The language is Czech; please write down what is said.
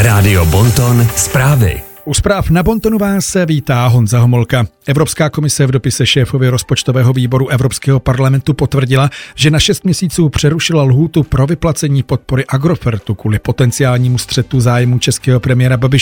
Rádio Bonton zprávy. U zpráv na Bontonu vás vítá Honza Homolka. Evropská komise v dopise šéfovi rozpočtového výboru Evropského parlamentu potvrdila, že na 6 měsíců přerušila lhůtu pro vyplacení podpory Agrofertu kvůli potenciálnímu střetu zájmu českého premiéra Babiše